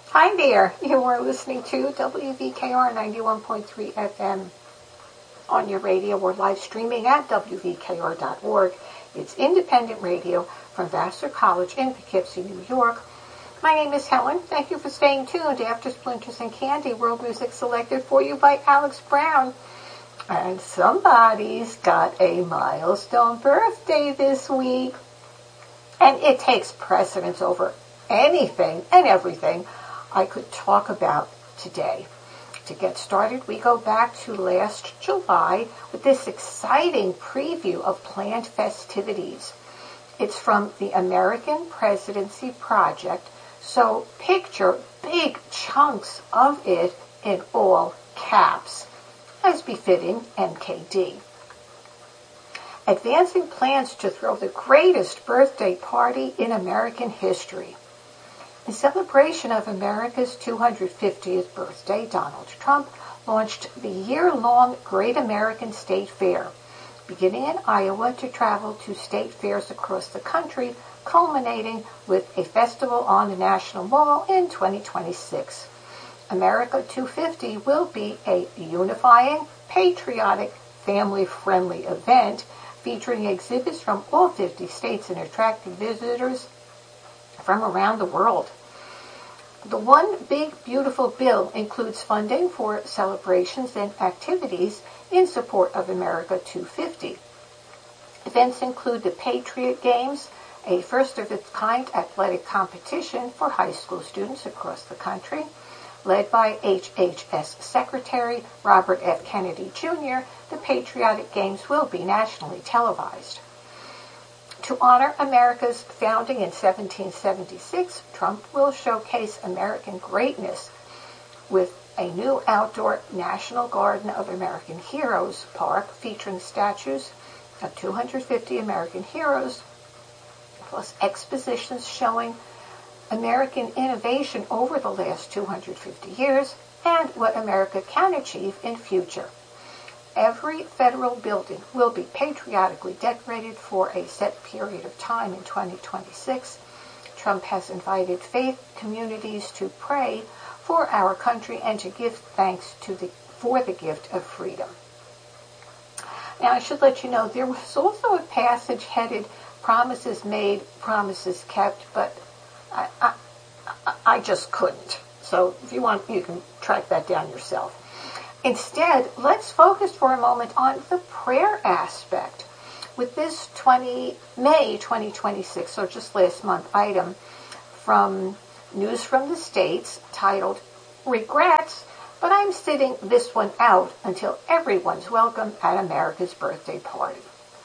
Hi there, you are listening to WVKR 91.3 FM on your radio or live streaming at WVKR.org. It's independent radio from Vassar College in Poughkeepsie, New York. My name is Helen. Thank you for staying tuned after Splinters and Candy, world music selected for you by Alex Brown. And somebody's got a milestone birthday this week. And it takes precedence over anything and everything I could talk about today. To get started, we go back to last July with this exciting preview of planned festivities. It's from the American Presidency Project, so picture big chunks of it in all caps, as befitting MKD. Advancing plans to throw the greatest birthday party in American history. In celebration of America's 250th birthday, Donald Trump launched the year-long Great American State Fair, beginning in Iowa to travel to state fairs across the country, culminating with a festival on the National Mall in 2026. America 250 will be a unifying, patriotic, family-friendly event featuring exhibits from all 50 states and attracting visitors from around the world. The One Big Beautiful Bill includes funding for celebrations and activities in support of America 250. Events include the Patriot Games, a first-of-its-kind athletic competition for high school students across the country. Led by HHS Secretary Robert F. Kennedy Jr., the Patriotic Games will be nationally televised. To honor America's founding in 1776, Trump will showcase American greatness with a new outdoor National Garden of American Heroes park featuring statues of 250 American heroes, plus expositions showing American innovation over the last 250 years and what America can achieve in future. Every federal building will be patriotically decorated for a set period of time in 2026. Trump has invited faith communities to pray for our country and to give thanks for the gift of freedom. Now, I should let you know there was also a passage headed Promises Made, Promises Kept, but I just couldn't. So if you want, you can track that down yourself. Instead, let's focus for a moment on the prayer aspect. With this May 2026, so just last month, item from News from the States titled, Regrets, but I'm sitting this one out until everyone's welcome at America's birthday party.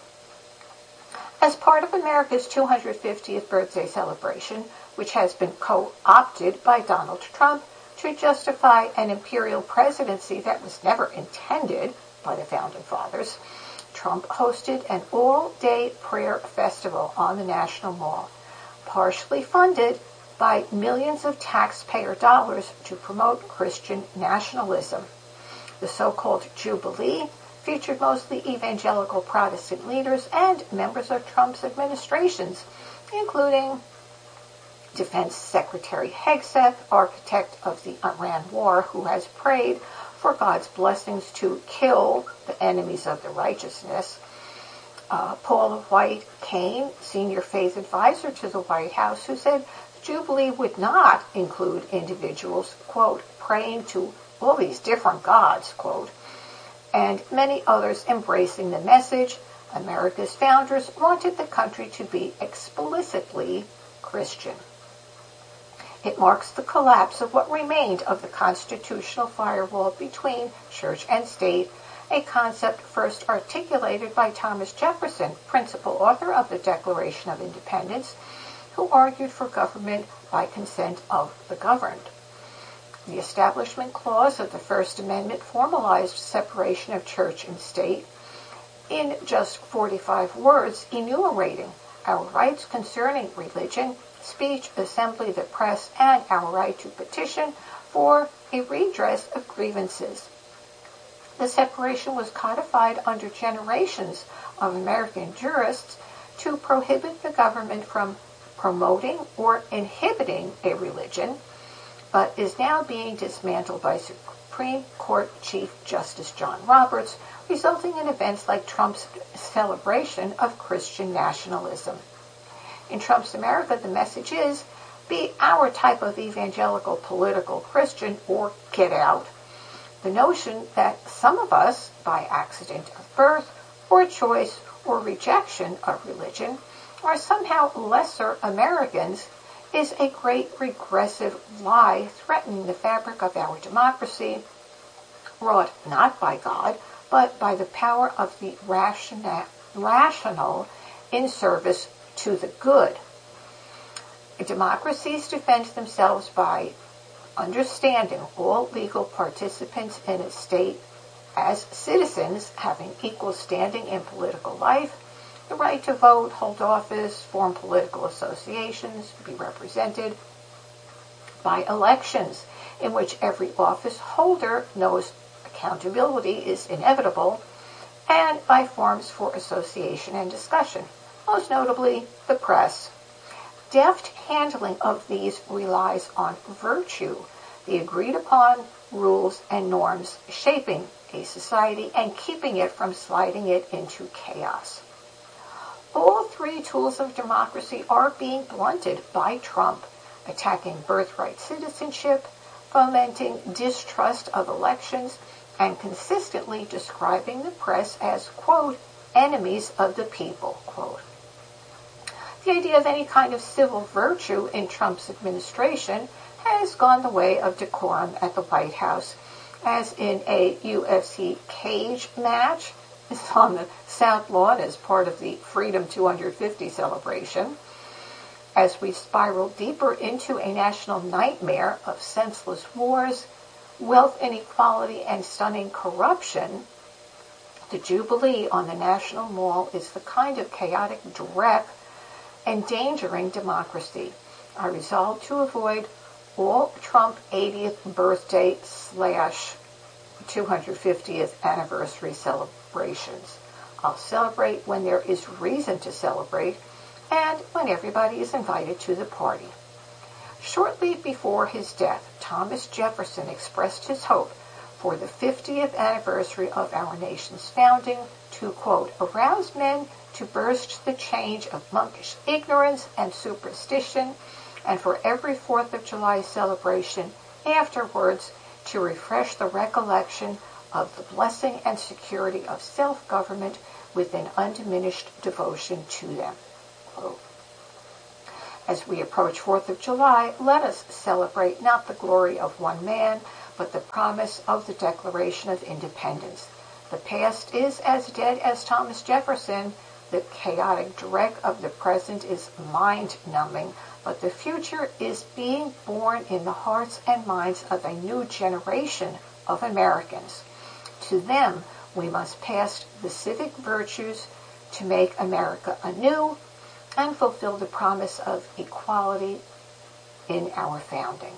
As part of America's 250th birthday celebration, which has been co-opted by Donald Trump to justify an imperial presidency that was never intended by the Founding Fathers, Trump hosted an all-day prayer festival on the National Mall, partially funded by millions of taxpayer dollars to promote Christian nationalism. The so-called Jubilee featured mostly evangelical Protestant leaders and members of Trump's administrations, including Defense Secretary Hegseth, architect of the Iran war, who has prayed for God's blessings to kill the enemies of the righteousness. Paula White Cain, senior faith advisor to the White House, who said the Jubilee would not include individuals, quote, praying to all these different gods, quote, and many others embracing the message America's founders wanted the country to be explicitly Christian. It marks the collapse of what remained of the constitutional firewall between church and state, a concept first articulated by Thomas Jefferson, principal author of the Declaration of Independence, who argued for government by consent of the governed. The Establishment Clause of the First Amendment formalized separation of church and state in just 45 words, enumerating our rights concerning religion, speech, assembly, the press, and our right to petition for a redress of grievances. The separation was codified under generations of American jurists to prohibit the government from promoting or inhibiting a religion, but is now being dismantled by Supreme Court Chief Justice John Roberts, resulting in events like Trump's celebration of Christian nationalism. In Trump's America, the message is, be our type of evangelical political Christian or get out. The notion that some of us, by accident of birth or choice or rejection of religion, are somehow lesser Americans is a great regressive lie threatening the fabric of our democracy, wrought not by God, but by the power of the rational in service to the good. Democracies defend themselves by understanding all legal participants in a state as citizens having equal standing in political life, the right to vote, hold office, form political associations, be represented by elections in which every office holder knows accountability is inevitable, and by forms for association and discussion, most notably the press. Deft handling of these relies on virtue, the agreed upon rules and norms shaping a society and keeping it from sliding it into chaos. All three tools of democracy are being blunted by Trump, attacking birthright citizenship, fomenting distrust of elections, and consistently describing the press as, quote, enemies of the people, quote. The idea of any kind of civil virtue in Trump's administration has gone the way of decorum at the White House, as in a UFC cage match is on the South Lawn as part of the Freedom 250 celebration. As we spiral deeper into a national nightmare of senseless wars, wealth inequality, and stunning corruption, the Jubilee on the National Mall is the kind of chaotic dreck endangering democracy. I resolve to avoid all Trump 80th birthday / 250th anniversary celebrations. I'll celebrate when there is reason to celebrate and when everybody is invited to the party. Shortly before his death, Thomas Jefferson expressed his hope for the 50th anniversary of our nation's founding to, quote, arouse men to burst the chains of monkish ignorance and superstition, and for every 4th of July celebration afterwards to refresh the recollection of the blessing and security of self-government with an undiminished devotion to them. Quote. As we approach 4th of July, let us celebrate not the glory of one man, but the promise of the Declaration of Independence. The past is as dead as Thomas Jefferson. The chaotic dreck of the present is mind-numbing, but the future is being born in the hearts and minds of a new generation of Americans. To them, we must pass the civic virtues to make America anew and fulfill the promise of equality in our founding.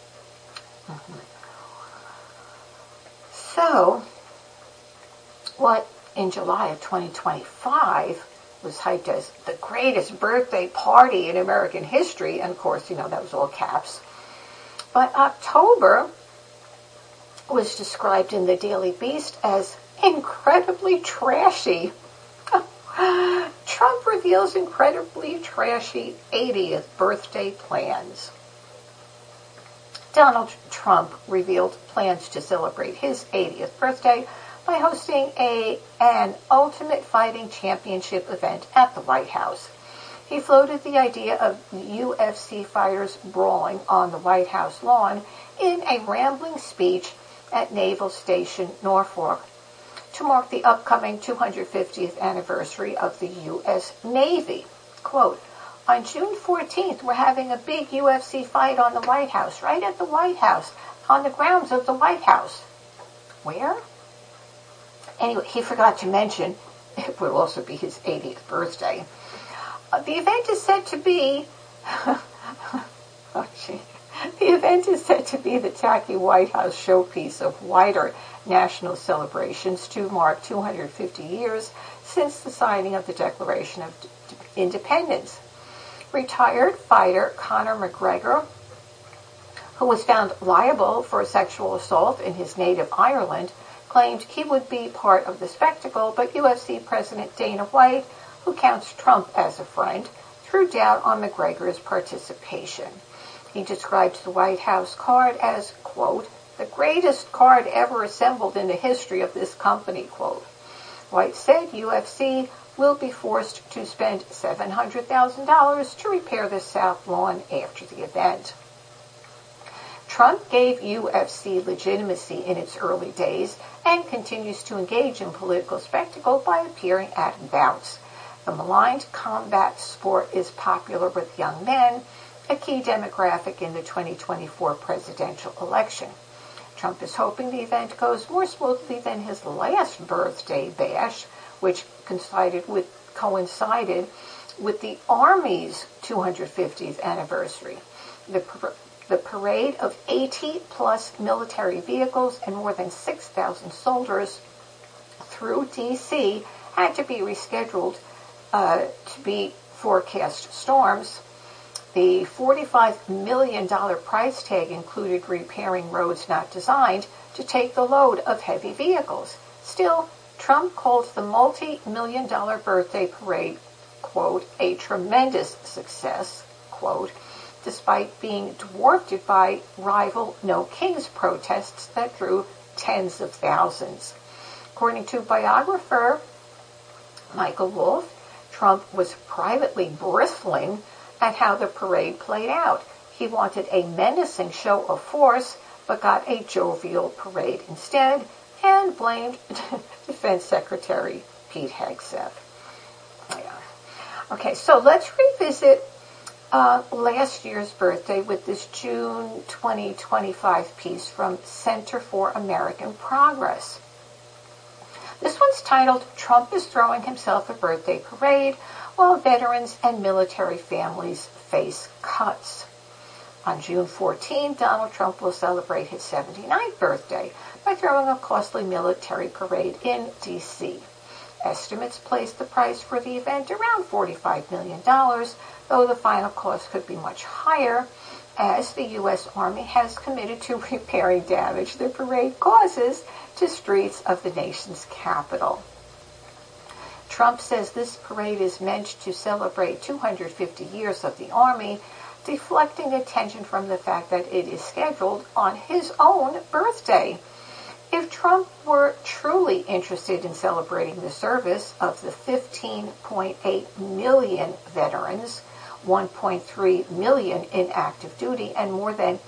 So, what in July of 2025 was hyped as the greatest birthday party in American history, and of course, that was all caps. But October was described in the Daily Beast as incredibly trashy. Trump reveals incredibly trashy 80th birthday plans. Donald Trump revealed plans to celebrate his 80th birthday by hosting an Ultimate Fighting Championship event at the White House. He floated the idea of UFC fighters brawling on the White House lawn in a rambling speech at Naval Station Norfolk to mark the upcoming 250th anniversary of the U.S. Navy. Quote, on June 14th, we're having a big UFC fight on the White House, right at the White House, on the grounds of the White House. Where? Anyway, he forgot to mention it would also be his 80th birthday. The event is said to be the event is said to be the tacky White House showpiece of wider national celebrations to mark 250 years since the signing of the Declaration of Independence. Retired fighter Conor McGregor who was found liable for sexual assault in his native Ireland, claimed he would be part of the spectacle, but UFC President Dana White, who counts Trump as a friend, threw doubt on McGregor's participation. He described the White House card as, quote, the greatest card ever assembled in the history of this company, quote. White said UFC will be forced to spend $700,000 to repair the South Lawn after the event. Trump gave UFC legitimacy in its early days and continues to engage in political spectacle by appearing at bouts. The maligned combat sport is popular with young men, a key demographic in the 2024 presidential election. Trump is hoping the event goes more smoothly than his last birthday bash, which coincided with the Army's 250th anniversary. The parade of 80-plus military vehicles and more than 6,000 soldiers through D.C. had to be rescheduled to be forecast storms. The $45 million price tag included repairing roads not designed to take the load of heavy vehicles. Still, Trump called the multi-million-dollar birthday parade, quote, a tremendous success, quote, despite being dwarfed by rival No Kings protests that drew tens of thousands. According to biographer Michael Wolff, Trump was privately bristling at how the parade played out. He wanted a menacing show of force, but got a jovial parade instead, and blamed Defense Secretary Pete Hegseth. Yeah. Okay, so let's revisit last year's birthday with this June 2025 piece from Center for American Progress. This one's titled, Trump is Throwing Himself a Birthday Parade While Veterans and Military Families Face Cuts. On June 14, Donald Trump will celebrate his 79th birthday by throwing a costly military parade in D.C. Estimates place the price for the event around $45 million, though the final cost could be much higher, as the U.S. Army has committed to repairing damage the parade causes to streets of the nation's capital. Trump says this parade is meant to celebrate 250 years of the Army, deflecting attention from the fact that it is scheduled on his own birthday. If Trump were truly interested in celebrating the service of the 15.8 million veterans, 1.3 million in active duty, and more than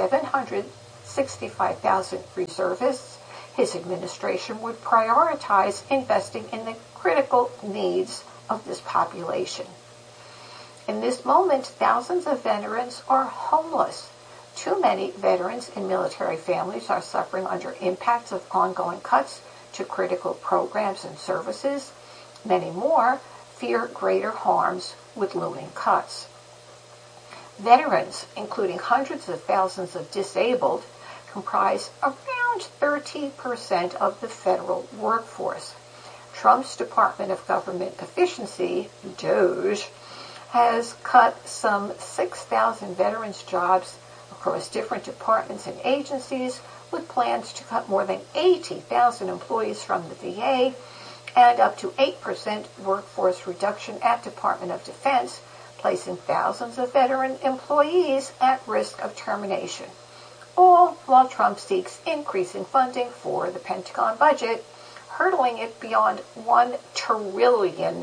765,000 reservists, his administration would prioritize investing in the critical needs of this population. In this moment, thousands of veterans are homeless. Too many veterans and military families are suffering under impacts of ongoing cuts to critical programs and services. Many more fear greater harms with looming cuts. Veterans, including hundreds of thousands of disabled, comprise around 30% of the federal workforce. Trump's Department of Government Efficiency, DOGE, has cut some 6,000 veterans' jobs across different departments and agencies, with plans to cut more than 80,000 employees from the VA and up to 8% workforce reduction at Department of Defense, placing thousands of veteran employees at risk of termination. All while Trump seeks increasing funding for the Pentagon budget, hurdling it beyond $1 trillion.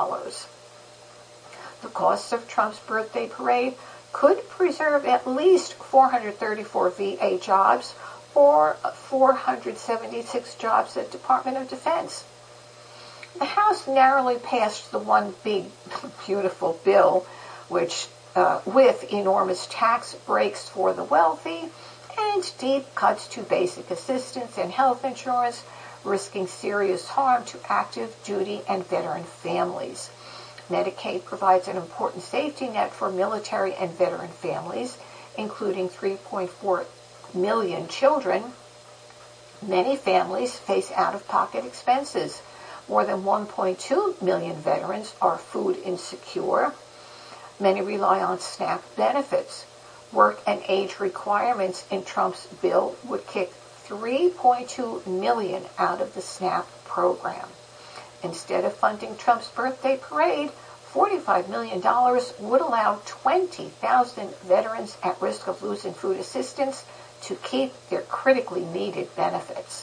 The cost of Trump's birthday parade could preserve at least 434 VA jobs or 476 jobs at Department of Defense. The House narrowly passed the one big, beautiful bill, which with enormous tax breaks for the wealthy and deep cuts to basic assistance and health insurance, risking serious harm to active duty and veteran families. Medicaid provides an important safety net for military and veteran families, including 3.4 million children. Many families face out-of-pocket expenses. More than 1.2 million veterans are food insecure. Many rely on SNAP benefits. Work and age requirements in Trump's bill would kick 3.2 million out of the SNAP program. Instead of funding Trump's birthday parade, $45 million would allow 20,000 veterans at risk of losing food assistance to keep their critically needed benefits.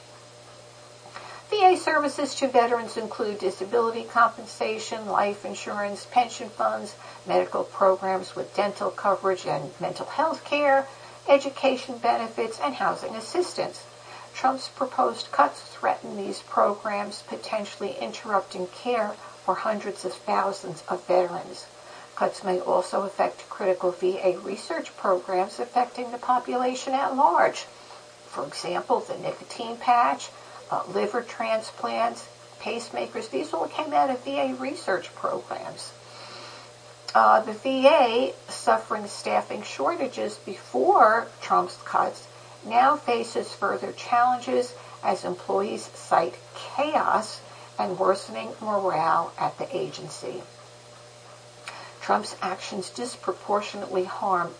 VA services to veterans include disability compensation, life insurance, pension funds, medical programs with dental coverage and mental health care, education benefits, and housing assistance. Trump's proposed cuts threaten these programs, potentially interrupting care for hundreds of thousands of veterans. Cuts may also affect critical VA research programs affecting the population at large. For example, the nicotine patch, liver transplants, pacemakers, these all came out of VA research programs. The VA, suffering staffing shortages before Trump's cuts, now faces further challenges as employees cite chaos and worsening morale at the agency. Trump's actions disproportionately harm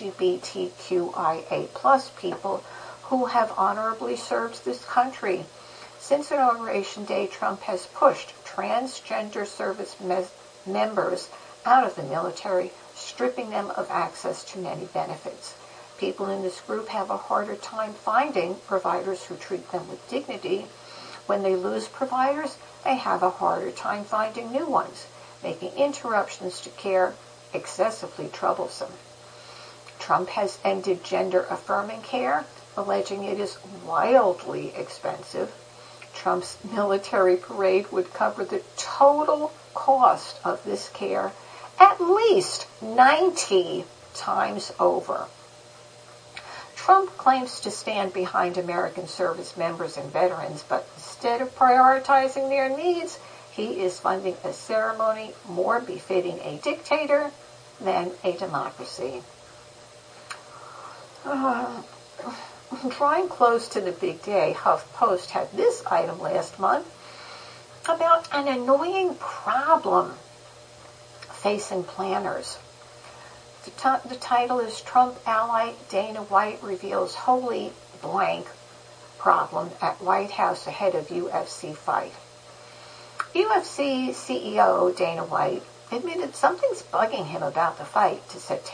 LGBTQIA+ people who have honorably served this country. Since Inauguration Day, Trump has pushed transgender service members out of the military, stripping them of access to many benefits. People in this group have a harder time finding providers who treat them with dignity. When they lose providers, they have a harder time finding new ones, making interruptions to care excessively troublesome. Trump has ended gender-affirming care, alleging it is wildly expensive. Trump's military parade would cover the total cost of this care at least 90 times over. Trump claims to stand behind American service members and veterans, but instead of prioritizing their needs, he is funding a ceremony more befitting a dictator than a democracy. Drawing close to the big day, HuffPost had this item last month about an annoying problem facing planners. The title is Trump ally Dana White reveals holy blank problem at White House ahead of UFC fight. UFC CEO Dana White admitted something's bugging him about the fight set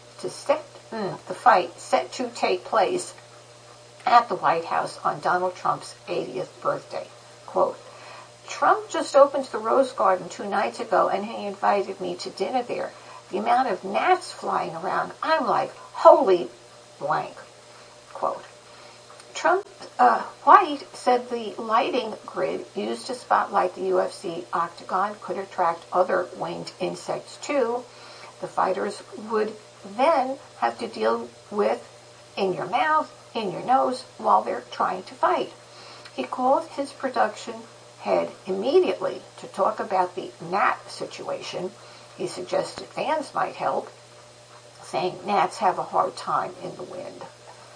to take place at the White House on Donald Trump's 80th birthday. Quote, Trump just opened the Rose Garden 2 nights ago and he invited me to dinner there. The amount of gnats flying around, I'm like, holy blank. Quote. White said the lighting grid used to spotlight the UFC octagon could attract other winged insects too. The fighters would then have to deal with in your mouth, in your nose, while they're trying to fight. He called his production head immediately to talk about the gnat situation. He suggested fans might help, saying gnats have a hard time in the wind.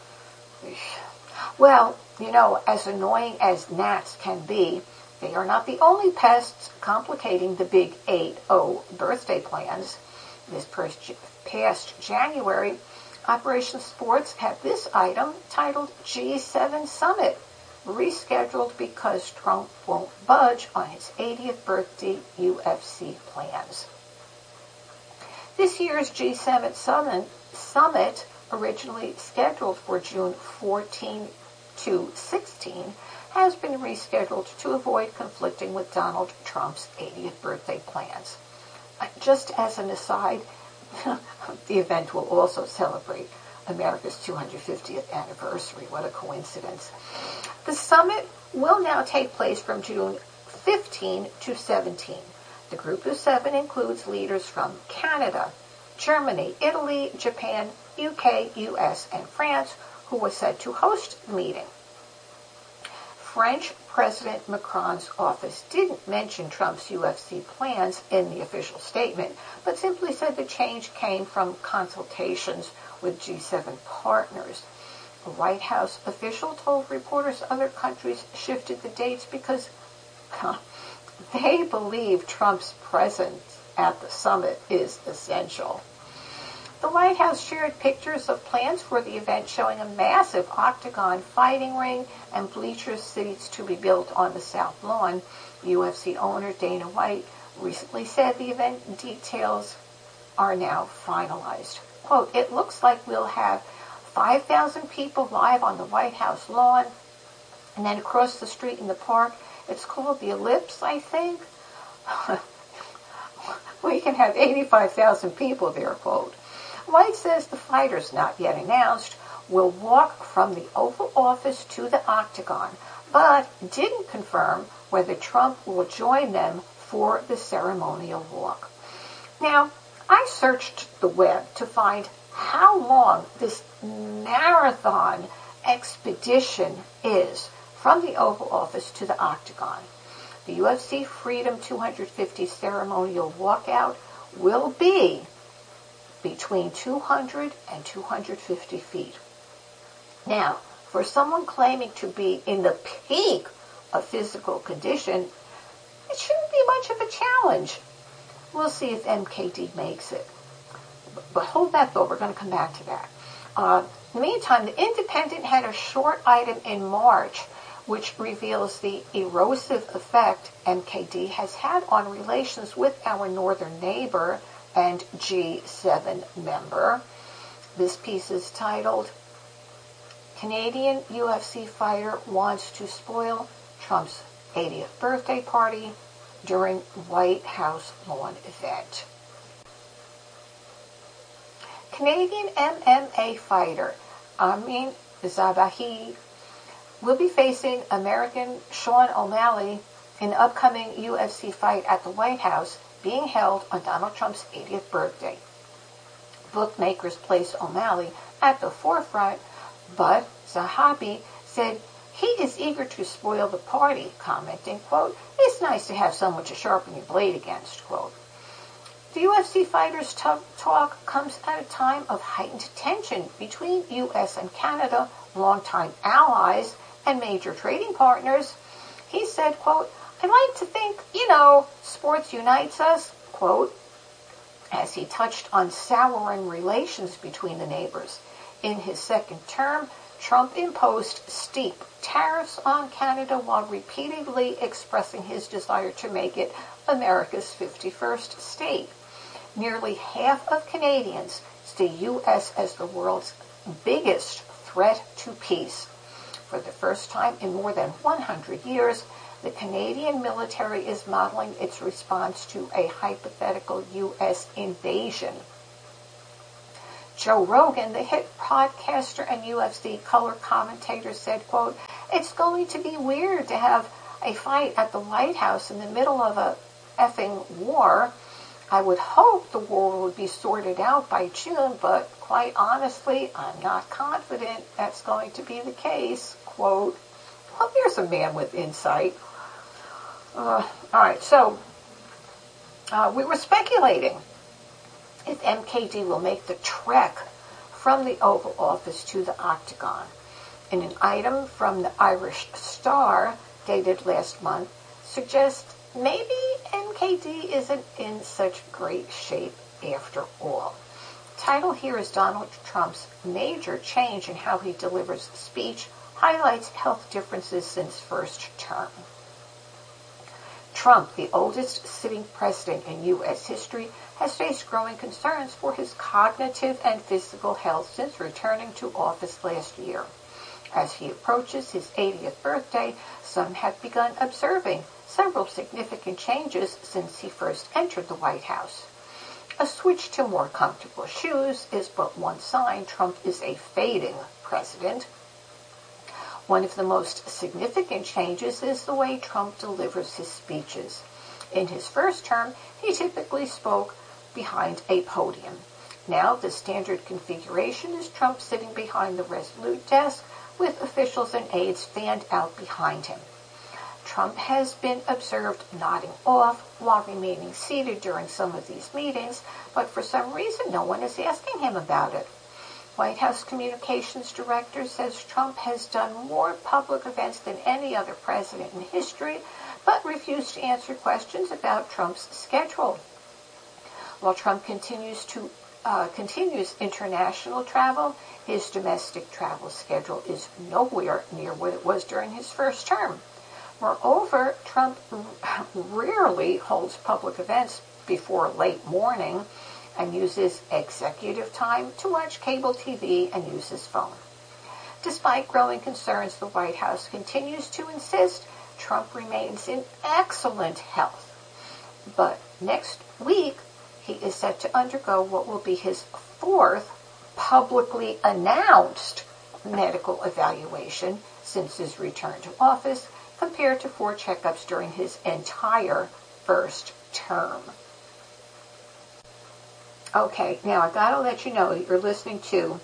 Well, as annoying as gnats can be, they are not the only pests complicating the big 8-0 birthday plans. This past January, Operation Sports had this item titled G7 Summit, rescheduled because Trump won't budge on his 80th birthday UFC plans. This year's G7 Summit, originally scheduled for June 14 to 16, has been rescheduled to avoid conflicting with Donald Trump's 80th birthday plans. Just as an aside, the event will also celebrate America's 250th anniversary. What a coincidence. The summit will now take place from June 15 to 17. The group of 7 includes leaders from Canada, Germany, Italy, Japan, UK, US, and France, who are said to host the meeting. French President Macron's office didn't mention Trump's UFC plans in the official statement, but simply said the change came from consultations with G7 partners. A White House official told reporters other countries shifted the dates because they believe Trump's presence at the summit is essential. The White House shared pictures of plans for the event showing a massive octagon fighting ring and bleacher seats to be built on the South Lawn. UFC owner Dana White recently said the event details are now finalized. Quote, "It looks like we'll have 5,000 people live on the White House lawn, and then across the street in the park. It's called the Ellipse, I think." We can have 85,000 people there, quote. White says the fighters, not yet announced, will walk from the Oval Office to the Octagon, but didn't confirm whether Trump will join them for the ceremonial walk. Now, I searched the web to find how long this marathon expedition is from the Oval Office to the Octagon. The UFC Freedom 250 ceremonial walkout will be between 200 and 250 feet. Now, for someone claiming to be in the peak of physical condition, it shouldn't be much of a challenge. We'll see if MKD makes it. But hold that thought, we're going to come back to that. In the meantime, The Independent had a short item in March which reveals the erosive effect MKD has had on relations with our northern neighbor and G7 member. This piece is titled, "Canadian UFC Fighter Wants to Spoil Trump's 80th Birthday Party During White House Lawn Event." Canadian MMA fighter Amin Zabahi will be facing American Sean O'Malley in the upcoming UFC fight at the White House being held on Donald Trump's 80th birthday. Bookmakers place O'Malley at the forefront, but Zahabi said he is eager to spoil the party, commenting, quote, "It's nice to have someone to sharpen your blade against," quote. The UFC fighters' tough talk comes at a time of heightened tension between U.S. and Canada, longtime allies and major trading partners. He said, quote, "I like to think, sports unites us," quote, as he touched on souring relations between the neighbors. In his second term, Trump imposed steep tariffs on Canada while repeatedly expressing his desire to make it America's 51st state. Nearly half of Canadians see U.S. as the world's biggest threat to peace. For the first time in more than 100 years, the Canadian military is modeling its response to a hypothetical U.S. invasion. Joe Rogan, the hit podcaster and UFC color commentator, said, quote, "It's going to be weird to have a fight at the White House in the middle of a effing war. I would hope the war would be sorted out by June, but quite honestly, I'm not confident that's going to be the case," quote. Well, here's a man with insight. All right, so we were speculating if MKD will make the trek from the Oval Office to the Octagon. And an item from the Irish Star, dated last month, suggests maybe MKD isn't in such great shape after all. The title here is "Donald Trump's Major Change in How He Delivers Speech Highlights Health Differences Since First Term." Trump, the oldest sitting president in U.S. history, has faced growing concerns for his cognitive and physical health since returning to office last year. As he approaches his 80th birthday, some have begun observing several significant changes since he first entered the White House. A switch to more comfortable shoes is but one sign Trump is a fading president. One of the most significant changes is the way Trump delivers his speeches. In his first term, he typically spoke behind a podium. Now, the standard configuration is Trump sitting behind the Resolute desk with officials and aides fanned out behind him. Trump has been observed nodding off while remaining seated during some of these meetings, but for some reason no one is asking him about it. White House Communications Director says Trump has done more public events than any other president in history, but refused to answer questions about Trump's schedule. While Trump continues to continues international travel, his domestic travel schedule is nowhere near what it was during his first term. Moreover, Trump rarely holds public events before late morning and uses executive time to watch cable TV and use his phone. Despite growing concerns, the White House continues to insist Trump remains in excellent health. But next week, he is set to undergo what will be his fourth publicly announced medical evaluation since his return to office, compared to 4 checkups during his entire first term. Okay, now I gotta let you know you're listening to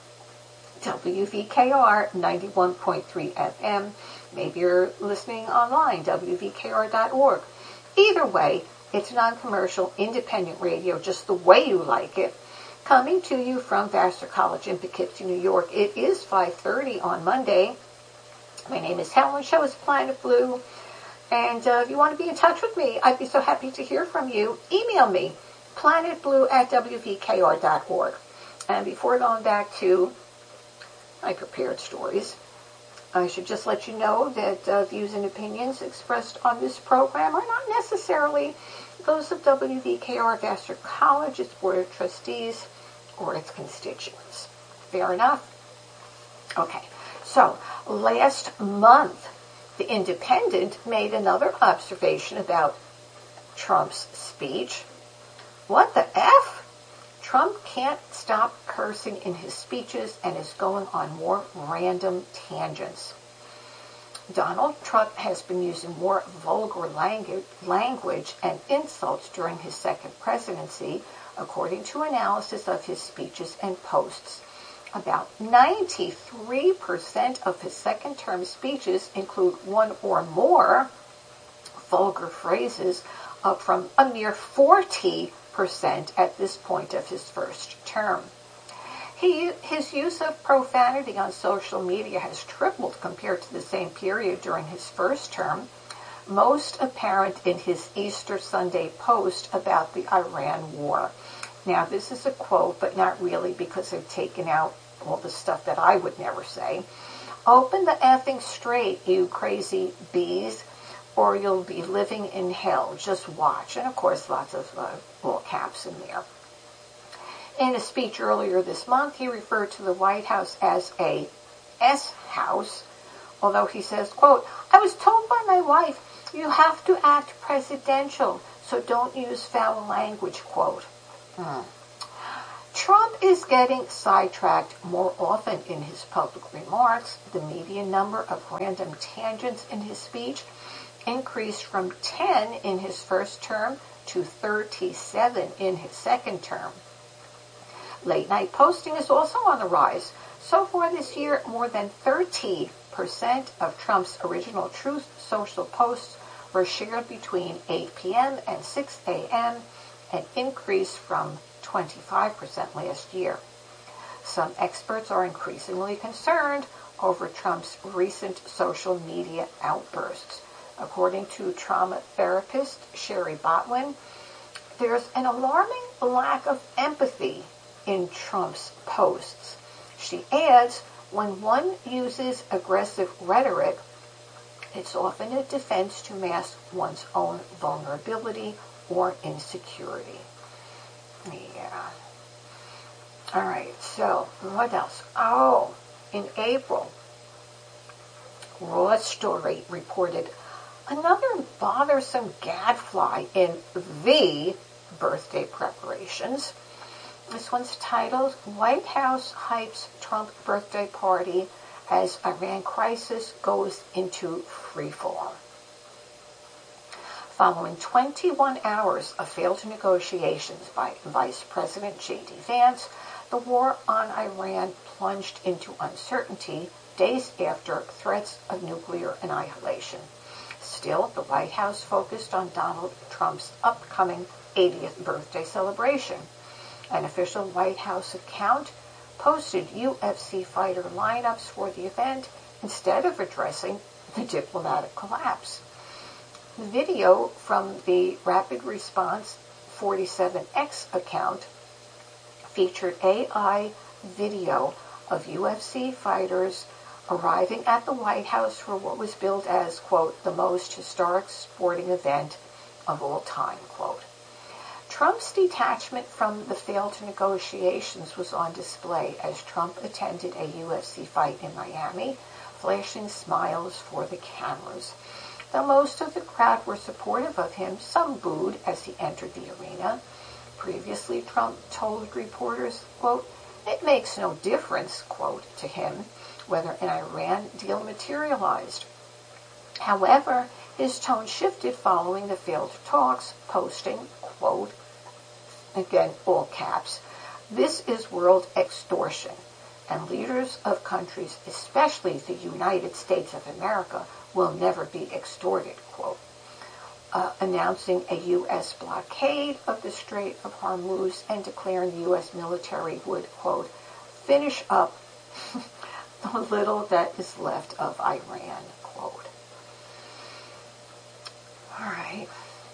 WVKR 91.3 FM. Maybe you're listening online, WVKR.org. Either way, it's non-commercial, independent radio, just the way you like it. Coming to you from Vassar College in Poughkeepsie, New York. It is 5:30 on Monday. My name is Helen. Show is Planet Blue. And if you want to be in touch with me, I'd be so happy to hear from you. Email me, planetblue@wvkr.org. And before going back to my prepared stories, I should just let you know that views and opinions expressed on this program are not necessarily those of WVKR Vassar College, its Board of Trustees, or its constituents. Fair enough? Okay, so last month, The Independent made another observation about Trump's speech. What the F? Trump can't stop cursing in his speeches and is going on more random tangents. Donald Trump has been using more vulgar language and insults during his second presidency, according to analysis of his speeches and posts. About 93% of his second-term speeches include one or more vulgar phrases, up from a mere 40% at this point of his first term. His use of profanity on social media has tripled compared to the same period during his first term, most apparent in his Easter Sunday post about the Iran war. Now, this is a quote, but not really, because they've taken out all the stuff that I would never say. Open the effing straight, you crazy bees, or you'll be living in hell. Just watch. And, of course, lots of all caps in there. In a speech earlier this month, he referred to the White House as a S-house, although he says, quote, I was told by my wife, you have to act presidential, so don't use foul language, quote. Trump is getting sidetracked more often in his public remarks. The median number of random tangents in his speech increased from 10 in his first term to 37 in his second term. Late-night posting is also on the rise. So far this year, more than 30% of Trump's original Truth Social posts were shared between 8 p.m. and 6 a.m., an increase from 25% last year. Some experts are increasingly concerned over Trump's recent social media outbursts. According to trauma therapist Sherry Botwin, there's an alarming lack of empathy in Trump's posts. She adds, when one uses aggressive rhetoric, it's often a defense to mask one's own vulnerability or insecurity. Yeah. All right, so what else? Oh, in April, Raw Story reported another bothersome gadfly in the birthday preparations. This one's titled, White House Hypes Trump Birthday Party as Iran Crisis Goes into Freefall. Following 21 hours of failed negotiations by Vice President J.D. Vance, the war on Iran plunged into uncertainty days after threats of nuclear annihilation. Still, the White House focused on Donald Trump's upcoming 80th birthday celebration. An official White House account posted UFC fighter lineups for the event instead of addressing the diplomatic collapse. Video from the Rapid Response 47X account featured AI video of UFC fighters arriving at the White House for what was billed as, quote, the most historic sporting event of all time, quote. Trump's detachment from the failed negotiations was on display as Trump attended a UFC fight in Miami, flashing smiles for the cameras. Though most of the crowd were supportive of him, some booed as he entered the arena. Previously, Trump told reporters, quote, it makes no difference, quote, to him, whether an Iran deal materialized. However, his tone shifted following the failed talks, posting, quote, again, all caps, this is world extortion, and leaders of countries, especially the United States of America, will never be extorted, quote. Announcing a U.S. blockade of the Strait of Hormuz and declaring the U.S. military would, quote, finish up the little that is left of Iran, quote. All right.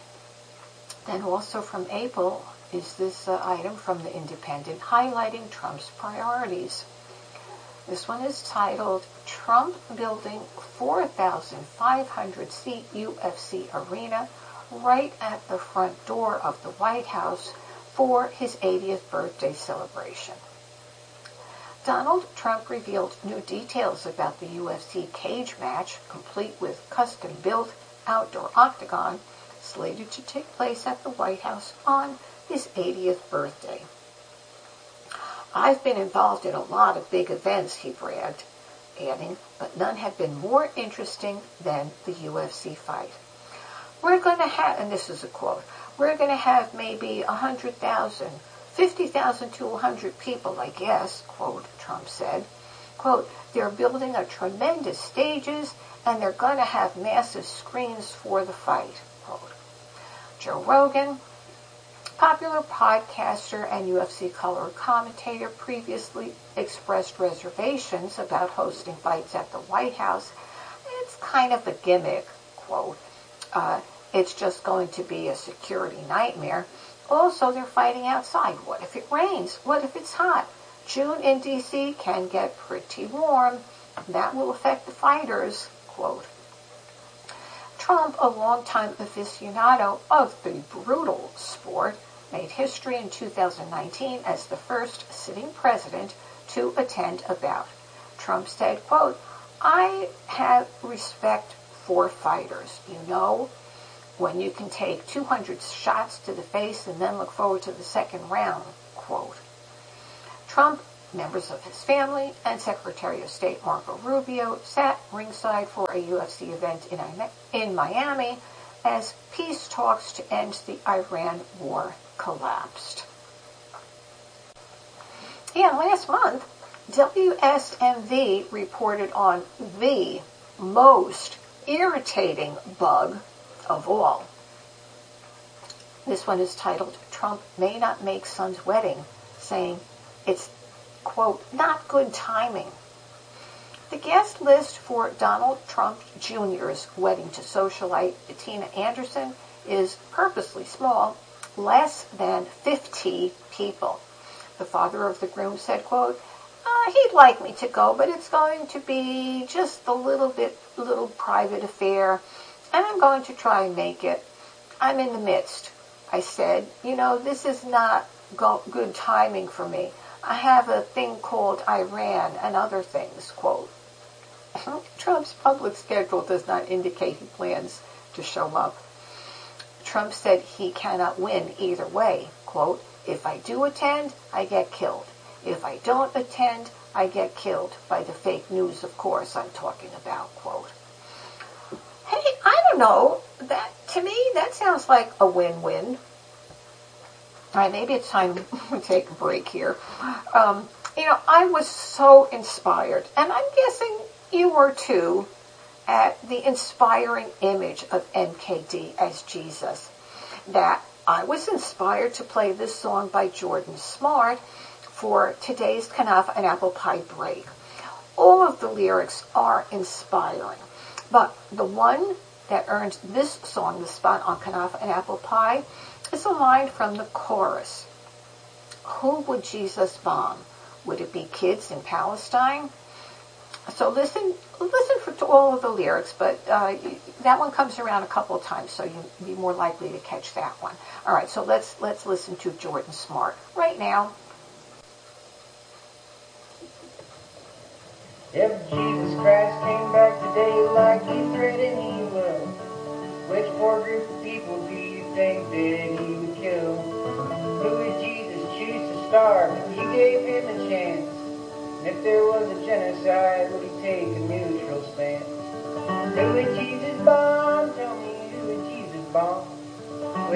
Then also from April is this item from The Independent highlighting Trump's priorities. This one is titled, Trump Building 4,500-Seat UFC Arena Right at the Front Door of the White House for his 80th birthday celebration. Donald Trump revealed new details about the UFC cage match, complete with custom-built outdoor octagon, slated to take place at the White House on his 80th birthday. I've been involved in a lot of big events, he bragged, adding, but none have been more interesting than the UFC fight. We're going to have, and this is a quote, we're going to have maybe 100,000, 50,000 to 100 people, I guess, quote, Trump said. Quote, they're building a tremendous stages and they're going to have massive screens for the fight, quote. Joe Rogan, popular podcaster and UFC color commentator, previously expressed reservations about hosting fights at the White House. It's kind of a gimmick, quote. It's just going to be a security nightmare. Also, they're fighting outside. What if it rains? What if it's hot? June in D.C. can get pretty warm. That will affect the fighters, quote. Trump, a longtime aficionado of the brutal sport, made history in 2019 as the first sitting president to attend a bout. Trump said, quote, I have respect for fighters. You know, when you can take 200 shots to the face and then look forward to the second round, quote. Trump, members of his family, and Secretary of State Marco Rubio sat ringside for a UFC event in Miami as peace talks to end the Iran war collapsed. And last month, WSMV reported on the most irritating bug of all. This one is titled, Trump May Not Make Son's Wedding, saying it's, quote, not good timing. The guest list for Donald Trump Jr.'s wedding to socialite Bettina Anderson is purposely small, less than 50 people. The father of the groom said, quote, he'd like me to go, but it's going to be just a little private affair, and I'm going to try and make it. I'm in the midst. I said, this is not good timing for me. I have a thing called Iran and other things, quote. Trump's public schedule does not indicate he plans to show up. Trump said he cannot win either way, quote, if I do attend, I get killed. If I don't attend, I get killed by the fake news, of course, I'm talking about, quote. Hey, I don't know. To me, that sounds like a win-win. All right, maybe it's time to take a break here. I was so inspired, and I'm guessing you were too, at the inspiring image of MKD as Jesus, that I was inspired to play this song by Jordan Smart for today's Kanafa and Apple Pie break. All of the lyrics are inspiring, but the one that earned this song the spot on Kanafa and Apple Pie is a line from the chorus. Who would Jesus bomb? Would it be kids in Palestine? So listen to all of the lyrics, but that one comes around a couple of times, so you'll be more likely to catch that one. All right, so let's listen to Jordan Smart right now. If Jesus Christ came back today like he threatened he will, which poor group of people do you think that he would kill? Who would Jesus choose to starve if he gave him a chance? And if there was a genocide, would he take a neutral stance? Who would Jesus bomb?